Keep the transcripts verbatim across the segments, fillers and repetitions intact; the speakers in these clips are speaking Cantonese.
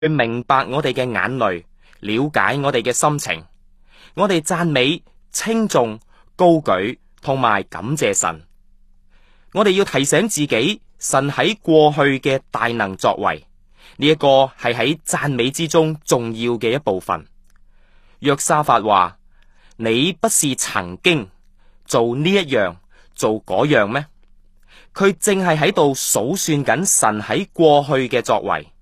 去明白我哋嘅眼淚，了解我哋嘅心情。我哋讚美、稱頌、高舉同埋感謝神。我哋要提醒自己，神喺過去嘅大能作為，呢一個係喺讚美之中重要嘅一部分。約沙法話：你不是曾經做呢一樣做嗰樣咩？佢正係喺度數算緊神喺過去嘅作為。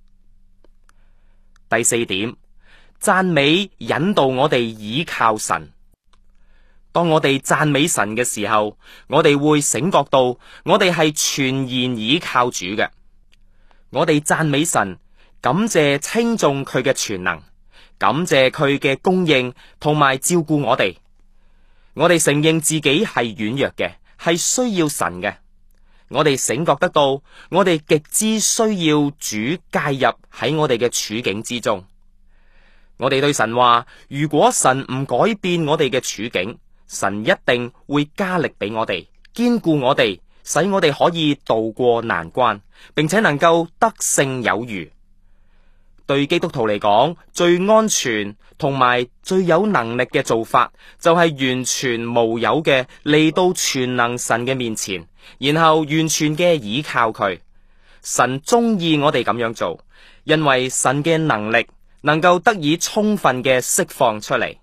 第四點，讚美引導我哋倚靠神。當我哋讚美神嘅時候，我哋會醒覺到我哋係全然倚靠主嘅。我哋讚美神，感謝稱頌佢嘅全能，感謝佢嘅供應同埋照顧我哋。我哋承認自己係軟弱嘅，係需要神嘅。我哋醒覺得到，我哋極之需要主介入喺我哋嘅處境之中。我哋對神話：如果神唔改變我哋嘅處境，神一定會加力俾我哋，堅固我哋，使我哋可以渡過難關，並且能夠得勝有餘。對基督徒嚟講，最安全同埋最有能力嘅做法，就係完全無有嘅嚟到全能神嘅面前，然後完全嘅倚靠佢。神中意我哋咁樣做，因為神嘅能力能夠得以充分嘅釋放出嚟。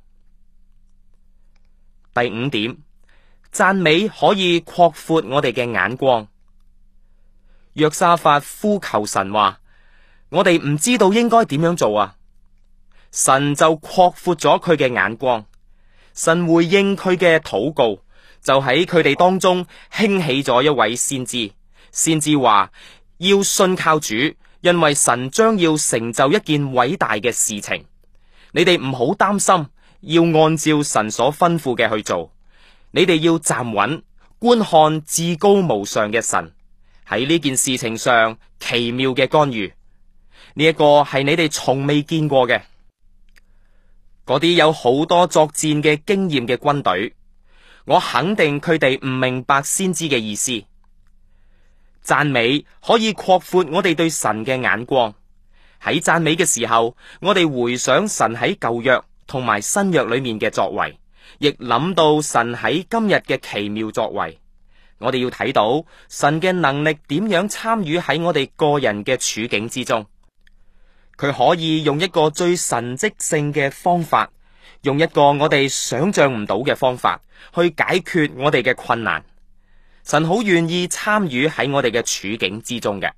第五點，讚美可以擴闊我哋嘅眼光。約沙法呼求神話：我哋唔知道應該點樣做啊！神就擴闊咗佢嘅眼光，神回應佢嘅禱告，就喺佢哋當中興起咗一位先知。先知話：要信靠主，因為神將要成就一件偉大嘅事情。你哋唔好擔心，要按照神所吩咐嘅去做。你哋要站穩，觀看至高無上嘅神喺呢件事情上奇妙嘅干預。呢一個係你哋從未見過嘅。嗰啲有好多作戰嘅經驗嘅軍隊，我肯定佢哋唔明白先知嘅意思。讚美可以擴闊我哋對神嘅眼光。喺讚美嘅時候，我哋回想神喺舊約同埋新約裏面嘅作為，亦諗到神喺今日嘅奇妙作為。我哋要睇到神嘅能力點樣參與喺我哋個人嘅處境之中。佢可以用一個最神蹟性嘅方法，用一個我哋想象唔到嘅方法去解決我哋嘅困難。神好願意參與喺我哋嘅處境之中嘅。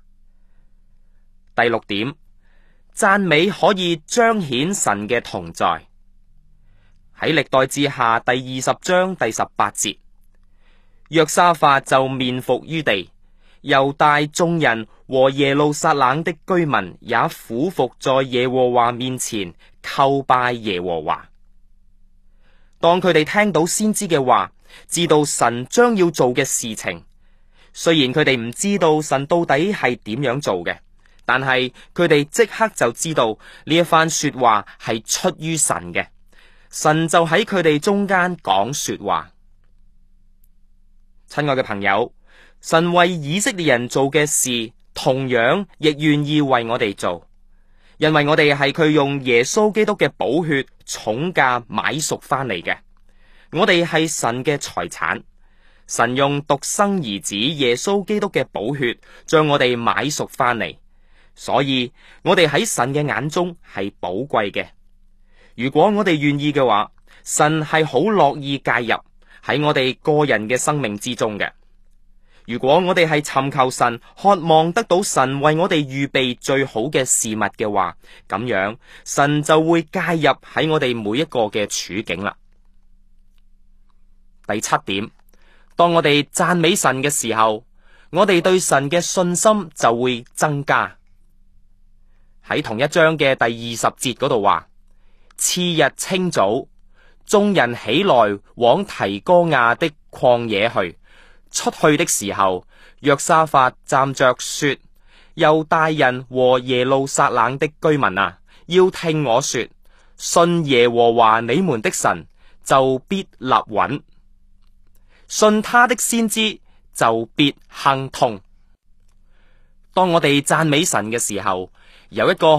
第六點，讚美可以彰顯神嘅同在。喺歷代志下第二十章第十八節，約沙法就面伏於地，猶大眾人和耶路撒冷的居民也俯伏在耶和華面前叩拜耶和華。當佢哋聽到先知嘅話，知道神將要做嘅事情，雖然佢哋唔知道神到底係點樣做嘅，但係佢哋即刻就知道呢一番說話係出於神嘅。神就喺佢哋中間講說話。親愛嘅朋友，神為以色列人做嘅事，同樣亦願意為我哋做，因為我哋係佢用耶穌基督嘅寶血重價買贖翻嚟嘅。我哋係神嘅財產，神用獨生兒子耶穌基督嘅寶血將我哋買贖翻嚟，所以我哋喺神嘅眼中係寶貴嘅。如果我哋願意嘅話，神係好樂意介入喺我哋個人嘅生命之中嘅。如果我哋係尋求神，渴望得到神為我哋預備最好嘅事物嘅話，咁樣神就會介入喺我哋每一個嘅處境啦。第七點，當我哋讚美神嘅時候，我哋對神嘅信心就會增加。喺同一章嘅第二十節嗰度話：次日清早，眾人起來往提哥亞的曠野去。出去的時候，約沙法站着說：猶大人和耶路撒冷的居民啊，要聽我說，信耶和華你們的神，就必立穩；信他的先知，就必亨通。當我哋讚美神嘅時候， 有一個